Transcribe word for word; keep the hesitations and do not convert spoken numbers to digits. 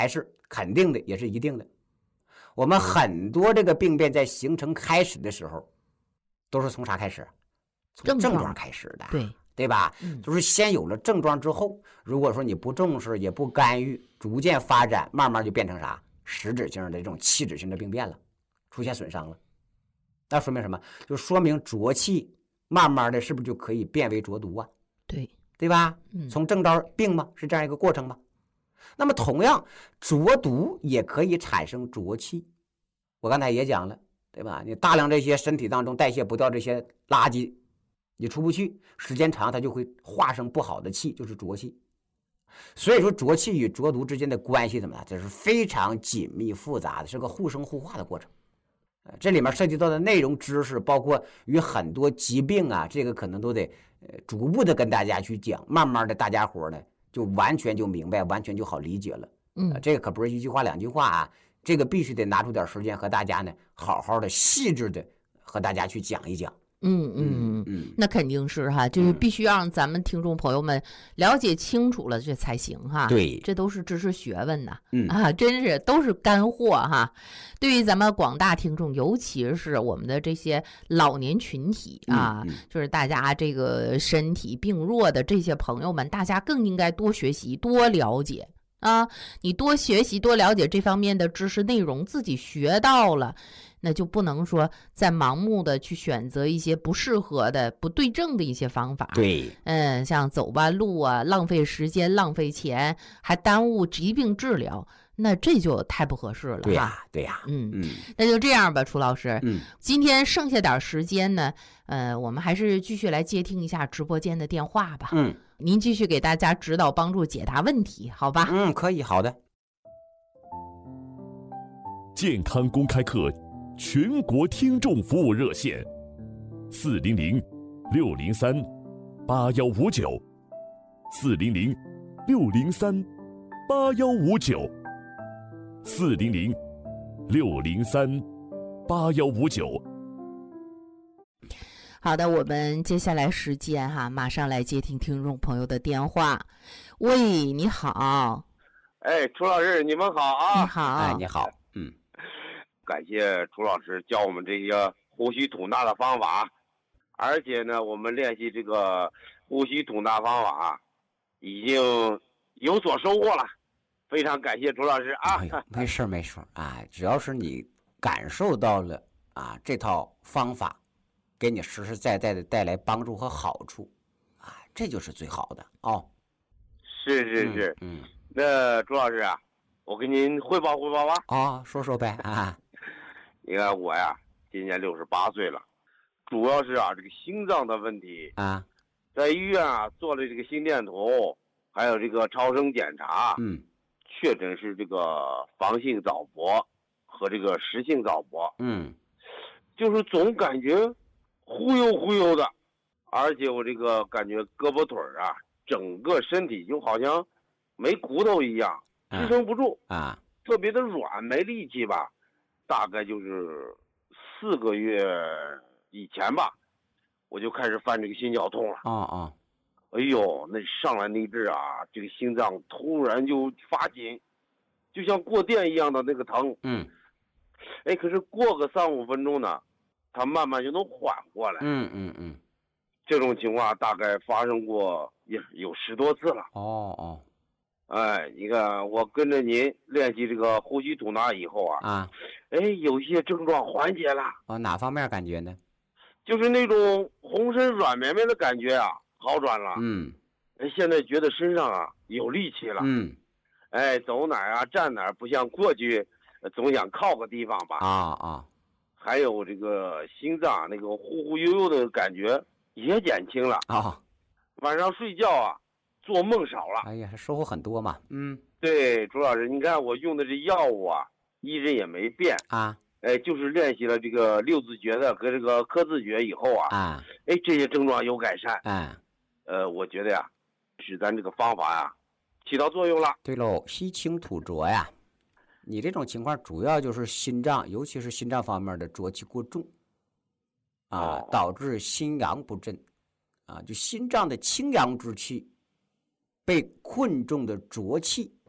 还是肯定的，也是一定的。我们很多这个病变在形成开始的时候，都是从啥开始？从症状开始的， 对对吧？ 嗯， 就是先有了症状之后，如果说你不重视也不干预，逐渐发展，慢慢就变成啥？实质性的这种器质性的病变了，出现损伤了。那说明什么？就说明浊气慢慢的是不是就可以变为浊毒啊？ 对对吧？ 嗯， 从症到病嘛，是这样一个过程嘛。那么同样，浊毒也可以产生浊气。我刚才也讲了，对吧？你大量这些身体当中代谢不掉这些垃圾，你出不去，时间长它就会化生不好的气，就是浊气。所以说浊气与浊毒之间的关系怎么样？这是非常紧密复杂的，是个互生互化的过程。这里面涉及到的内容知识，包括与很多疾病啊，这个可能都得呃逐步的跟大家去讲，慢慢的大家伙呢就完全就明白，完全就好理解了。 嗯， 这个可不是一句话两句话啊，这个必须得拿出点时间和大家呢好好的细致的和大家去讲一讲。 嗯嗯嗯，那肯定是哈，就是必须让咱们听众朋友们了解清楚了，这才行哈。 对， 这都是知识学问呐， 嗯啊，真是都是干货哈。对于咱们广大听众，尤其是我们的这些老年群体啊， 嗯嗯、 就是大家这个身体病弱的这些朋友们，大家更应该多学习、多了解啊。你多学习、多了解这方面的知识内容，自己学到了。那就不能说再盲目的去选择一些不适合的、不对症的一些方法。 对， 嗯，像走弯路啊，浪费时间、浪费钱，还耽误疾病治疗，那这就太不合适了。 对呀、啊，对呀、啊， 嗯嗯， 那就这样吧，楚老师。 嗯， 今天剩下点时间呢，呃，我们还是继续来接听一下直播间的电话吧。 嗯， 您继续给大家指导、帮助、解答问题，好吧？ 嗯，可以，好的。 健康公开课。全国听众服务热线：四零零六零三八幺五九，四零零六零三八幺五九，四零零六零三八幺五九。 好的，我们接下来时间哈，马上来接听听众朋友的电话。喂，你好。 哎，楚老师，你们好啊！ 你好， 哎，你好，嗯。 感谢楚老师教我们这些呼吸吐纳的方法，而且呢，我们练习这个呼吸吐纳方法已经有所收获了，非常感谢楚老师啊！ 哎呦，没事没事啊，只要是你感受到了啊，这套方法给你实实在在的带来帮助和好处啊，这就是最好的哦。 是是是， 嗯，嗯那楚老师啊，我给您汇报汇报吧。 哦，说说呗啊。 你看我呀，今年六十八岁了，主要是啊这个心脏的问题啊， 在医院啊做了这个心电图，还有这个超声检查， 嗯， 确诊是这个房性早搏和这个实性早搏， 嗯， 就是总感觉忽悠忽悠的，而且我这个感觉胳膊腿啊，整个身体就好像没骨头一样，支撑不住啊， 特别的软，没力气吧。大概就是四个月以前吧，我就开始犯这个心绞痛了。 哦哦， 哎呦，那上来那阵啊，这个心脏突然就发紧，就像过电一样的那个疼。 嗯， 哎，可是过个三五分钟呢，它慢慢就能缓过来。 嗯嗯嗯， 这种情况大概发生过也有十多次了。 哦哦。 哎，你看我跟着您练习这个呼吸吐纳以后啊， 啊， 哎，有些症状缓解了。 哦，哪方面感觉呢？ 就是那种浑身软绵绵的感觉啊，好转了。 嗯， 哎，现在觉得身上啊有力气了。 嗯， 哎，走哪儿啊，站哪儿，不像过去总想靠个地方吧。 啊啊， 还有这个心脏那个忽忽悠悠的感觉也减轻了。 啊， 晚上睡觉啊。做梦少了， 哎呀，收获很多嘛。嗯， 对，朱老师，你看我用的这药物啊，一直也没变啊。 哎，就是练习了这个六字诀的和这个科字诀以后啊， 啊， 哎，这些症状有改善。 哎， 呃，我觉得呀，是咱这个方法呀，起到作用了。 对喽，吸清吐浊呀，你这种情况主要就是心脏，尤其是心脏方面的浊气过重，啊， 哦、 导致心阳不振，啊，就心脏的清阳之气被困重的浊气